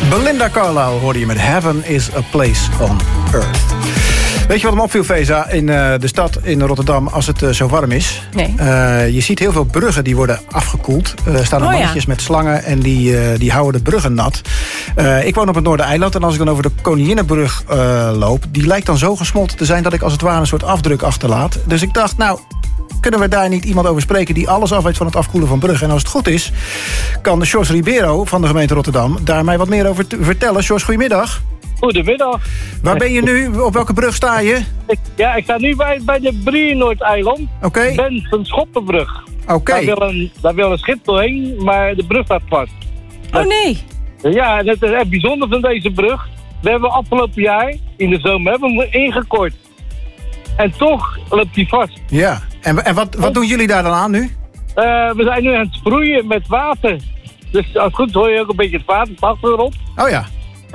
Belinda Carlisle hoorde je met Heaven is a Place on Earth. Weet je wat me opviel, Feza, in de stad in Rotterdam als het zo warm is? Nee. Je ziet heel veel bruggen die worden afgekoeld. Er staan er mannetjes met slangen en die houden de bruggen nat. Ik woon op het Noordereiland en als ik dan over de Koninginnenbrug loop, die lijkt dan zo gesmolten te zijn dat ik als het ware een soort afdruk achterlaat. Dus ik dacht, nou, kunnen we daar niet iemand over spreken die alles af weet van het afkoelen van bruggen? En als het goed is, kan George Ribeiro van de gemeente Rotterdam daar mij wat meer over vertellen. George, goedemiddag. Goedemiddag. Waar ben je nu? Op welke brug sta je? Ik sta nu bij de Brienoord-eiland. Oké. Ben van Schoppenbrug. Oké. Daar wil een schip doorheen, maar de brug staat vast. Oh nee. Ja, het is echt bijzonder van deze brug. We hebben afgelopen jaar, in de zomer, hebben we hem ingekort. En toch loopt hij vast. Ja. En wat doen jullie daar dan aan nu? We zijn nu aan het sproeien met water. Dus als het goed is hoor je ook een beetje het water op de achtergrond. Oh ja.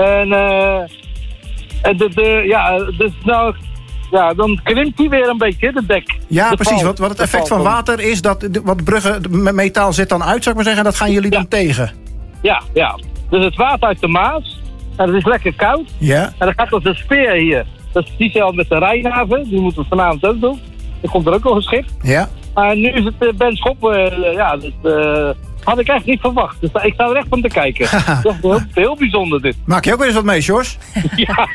Dan krimpt hij weer een beetje, de dek. Ja, precies. Wat het effect van water is, dat wat bruggen met metaal zit dan uit, zou ik maar zeggen, en dat gaan jullie dan tegen. Ja. Dus het water uit de Maas, en het is lekker koud. Ja. En dan gaat als een speer hier. Dat is diezelfde met de Rijnhaven, die moeten we vanavond ook doen. Er komt er ook nog een schip. Ja. Maar nu is het Ben Schoppen, had ik echt niet verwacht. Dus ik sta er echt van te kijken. Dat is heel bijzonder dit. Maak je ook weer eens wat mee, George? Ja.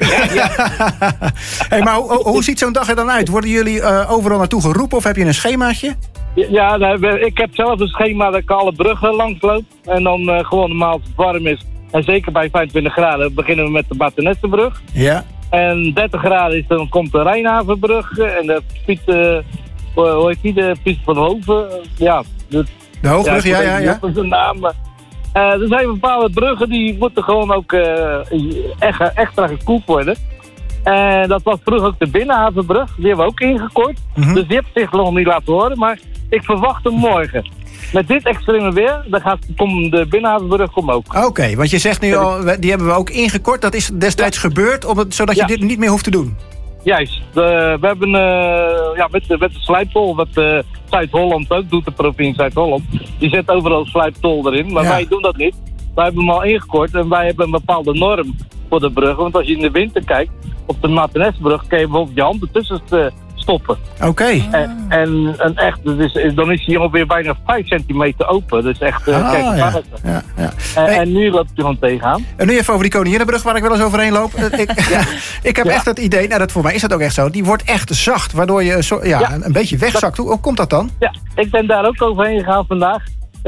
Hey, maar hoe ziet zo'n dag er dan uit? Worden jullie overal naartoe geroepen of heb je een schemaatje? Ja, ik heb zelf een schema dat ik alle bruggen langs loop. En dan gewoon normaal als het warm is. En zeker bij 25 graden beginnen we met de Batenessenbrug. Ja. En 30 graden dan komt de Rijnhavenbrug. En de Piet, hoe heet die? De Piet van Hoven. Ja, de Hoogbrug, ja. Dat is een naam. Er zijn bepaalde bruggen die moeten gewoon ook extra gekoeld worden. En dat was vroeger ook de Binnenhavenbrug. Die hebben we ook ingekort. Mm-hmm. Dus die heb ik zich nog niet laten horen. Maar ik verwacht hem morgen. Met dit extreme weer, dan de Binnenhavenbrug ook. Oké, want je zegt nu al, die hebben we ook ingekort. Dat is destijds gebeurd, zodat je dit niet meer hoeft te doen. Juist. We hebben met de slijptol, wat Zuid-Holland ook doet, de provincie Zuid-Holland. Die zet overal slijptol erin, maar wij doen dat niet. Wij hebben hem al ingekort en wij hebben een bepaalde norm voor de bruggen. Want als je in de winter kijkt, op de Martinezbrug, kan je bijvoorbeeld je hand ertussen stoppen. Oké. En echt, dan is hij ongeveer bijna 5 centimeter open. Dus echt, ja. En nu loopt hij gewoon tegenaan. En nu even over die Koninginnenbrug waar ik wel eens overheen loop. Ik heb echt het idee, voor mij is dat ook echt zo, die wordt echt zacht, waardoor je een beetje wegzakt. Hoe komt dat dan? Ja, ik ben daar ook overheen gegaan vandaag.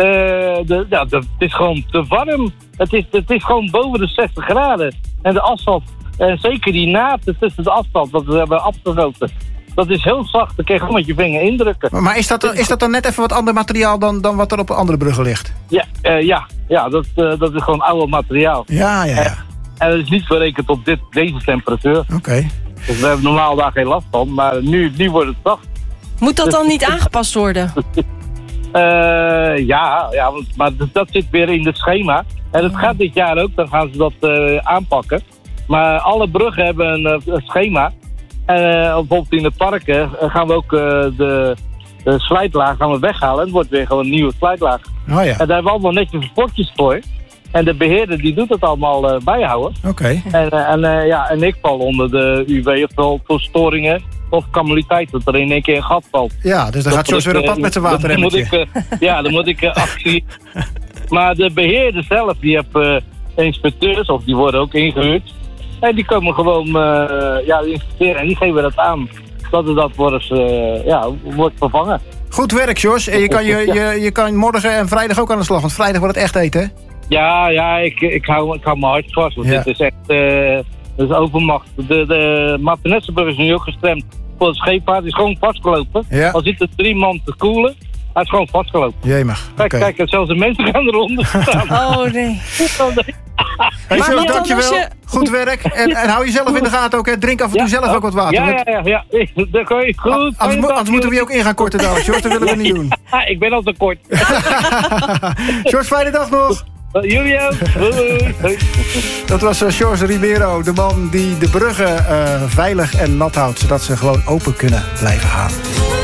Het is gewoon te warm. Het is gewoon boven de 60 graden. En de asfalt, en zeker die naad tussen de asfalt, wat we hebben afgegoten. Dat is heel zacht, dan kun je gewoon met je vinger indrukken. Maar is dat dan net even wat ander materiaal dan wat er op andere bruggen ligt? Ja, dat is gewoon oude materiaal. Ja. En dat is niet verrekend op deze temperatuur. Oké. Dus we hebben normaal daar geen last van, maar nu wordt het zacht. Moet dat dan niet aangepast worden? Maar dat zit weer in het schema. En het gaat dit jaar ook, dan gaan ze dat aanpakken. Maar alle bruggen hebben een schema. En bijvoorbeeld in de parken gaan we ook de slijtlaag gaan we weghalen. En het wordt weer gewoon een nieuwe slijtlaag. Oh ja. En daar hebben we allemaal netjes potjes voor. En de beheerder die doet het allemaal bijhouden. Oké. En ik val onder de UW ofwel voor storingen of calamiteit, dat er in één keer een gat valt. Ja, dus dan gaat Jos weer op pad met zijn waterremmetje. Dan moet ik actie. Maar de beheerder zelf, die heeft inspecteurs, of die worden ook ingehuurd. En die komen gewoon inspecteren en die geven dat aan. Dat wordt vervangen. Goed werk, Jos. En je kan morgen en vrijdag ook aan de slag, want vrijdag wordt het echt eten, hè? Ja, ik hou mijn hart vast, want dit is echt dat is overmacht. De Martinessenbrug is nu ook gestremd voor de scheepvaart. Die is gewoon vastgelopen. Ja. Al zitten 3 man te koelen. Hij is gewoon vastgelopen. Jemig. Kijk, zelfs de mensen gaan eronder staan. Oh nee. Hey, Jos, dankjewel. Goed werk. En hou jezelf in de gaten ook. Hè. Drink af en toe zelf ook wat water. Ja. Dat kan je goed. Anders moeten we je ook in gaan korten, Jos. Dat willen we niet doen. Ik ben al te kort. Jos, fijne dag nog. Jullie ook. Dat was George Ribeiro, de man die de bruggen veilig en nat houdt, zodat ze gewoon open kunnen blijven gaan.